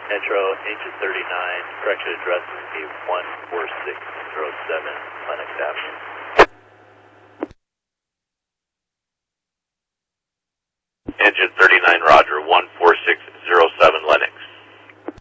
Metro, engine 39, correction address would be 14607 Lennox Avenue. Engine 39,